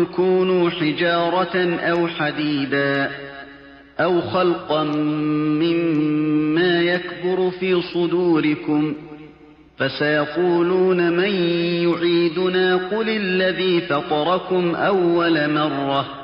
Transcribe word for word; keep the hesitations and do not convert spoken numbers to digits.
كُونُوا حِجَارَةً أَوْ حَدِيدًا أَوْ خَلْقًا مِّمَّا يَكْبُرُ فِي صُدُورِكُمْ فَسَيَقُولُونَ مَن يُعِيدُنَا قُلِ الَّذِي فَطَرَكُمْ أَوَّلَ مَرَّةٍ